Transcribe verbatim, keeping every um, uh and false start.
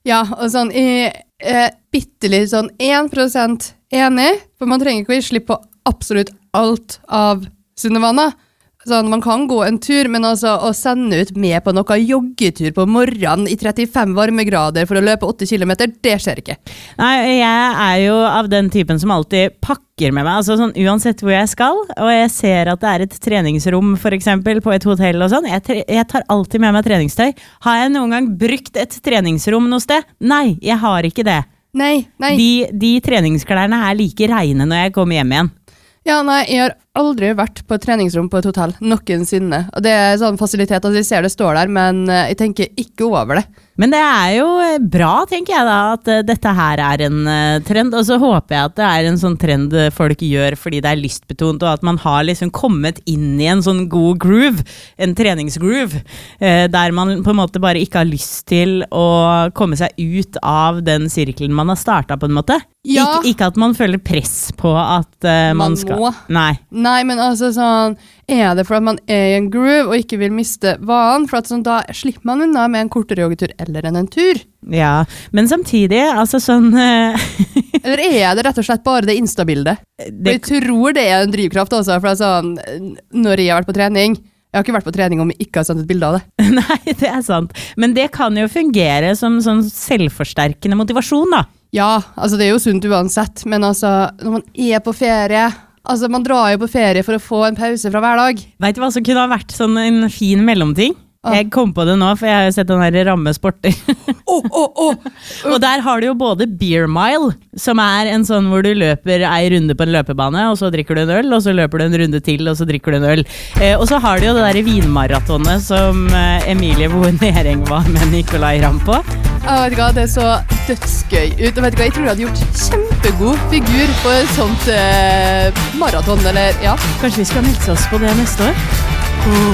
Ja, og sånn, jeg er bittelitt sånn en prosent enig, for man trenger ikke å gi slipp på absolutt alt av sunne vaner. Sånn, man kan gå en tur, men altså å sende ut med på noe joggetur på morgenen i trettifem varmegrader for å løpe åtte kilometer, det skjer ikke. Nei, jeg er jo av den typen som alltid pakker med meg, altså sånn uansett hvor jeg skal, og jeg ser at det er et treningsrom for eksempel på et hotell og sånn, jeg, tre- jeg tar alltid med meg treningstøy. Har jeg noen gang brukt et treningsrom noe sted? Nei, jeg har ikke det. Nei, nei. De, de treningsklærne er like reine når jeg kommer hjem igjen. Ja, nei, jeg har aldri vært på et treningsrom på et hotell, noensinne. Og det er sånn fasilitet at jeg ser det står der, men jeg tenker ikke over det. Men det er jo bra, tenker jeg da, at uh, dette her er en uh, trend, og så håper jeg at det er en sånn trend folk gjør fordi det er lystbetont, og at man har liksom kommet inn i en sånn god groove, en treningsgroove, uh, der man på en måte bare ikke har lyst til å komme seg ut av den sirkelen man har startet på en måte. Ja. Ik- ikke at man føler press på at uh, man, Man skal... må. Nei. Nei, men altså sånn, er det for at man er i en groove og ikke vil miste vanen, for at sånn, da slipper man unna med en kortere joggetur eller en, en tur. Ja, men samtidig, altså sånn... Uh, Eller er det rett og slett bare det Insta-bildet? det, Jeg tror det er en drivkraft også, for altså, når jeg har vært på trening, jeg har ikke vært på trening om jeg ikke har sendt et bilde av det. Nei, det er sant. Men det kan jo fungere som sånn selvforsterkende motivasjon da. Ja, altså det er jo sunt uansett, men altså, når man er på ferie, altså man drar jo på ferie for å få en pause fra hver dag. Vet du hva som kunne ha vært sånn en fin mellomting? Ah. Jeg kom på det nå, for jeg har jo sett den der rammesporter. Åh, åh, åh! Og der har du jo både beer mile, som er en sånn hvor du løper ei runde på en løpebane, og så drikker du en øl, og så løper du en runde til, og så drikker du en øl. Eh, og så har du jo det der vinmaratonet som eh, Emilie Boenering var med Nicolai Ramm på. Jeg vet ikke, det er så dødsgøy ut. Og vet ikke, jeg tror jeg hadde gjort kjempegod figur på et sånt eh, maraton, eller ja. Kanskje vi skal melde oss på det neste år?